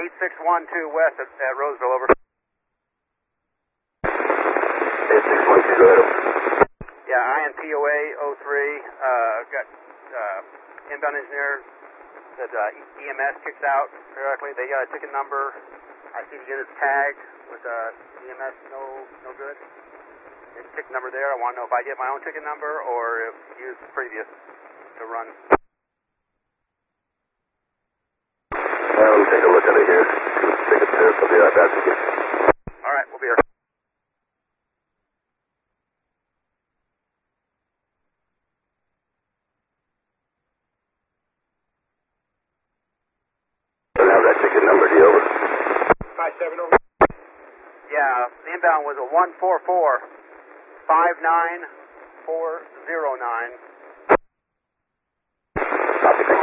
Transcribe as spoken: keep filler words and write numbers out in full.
eight six one two west at, at Roseville, over. eight six one two, go ahead. Yeah, I N P O A oh three, uh, got uh, inbound engineer that uh, E M S kicks out periodically. They got a ticket number. I see the unit's tagged with uh, E M S no no good. There's a ticket number there. I want to know if I get my own ticket number or if you use the previous to run. Well, let me take a look at it here. See what the ticket says. I'll be right back with you. All right, we'll be here. Don't have that ticket number, do you, over? five seven over. Yeah, the inbound was a one four four five nine four zero nine. Copy.